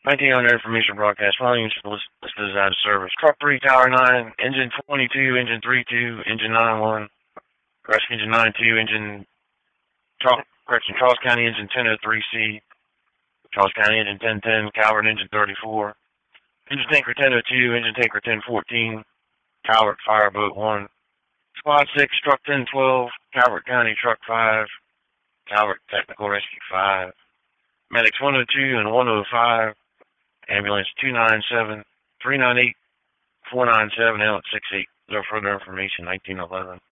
1900 information broadcast volumes listed out of service. Truck 3, Tower 9, engine 22, engine 32, engine 91, correction, engine 92, engine, Charles County engine 1003C, Charles County engine 1010, Calvert engine 34, engine tanker 1002, engine tanker 1014, Calvert fireboat 1, Squad 6, truck 1012, Calvert County truck 5, Calvert technical rescue 5, medics 102 and 105, ambulance 297, 398, 497, L 68. No further information, 1911.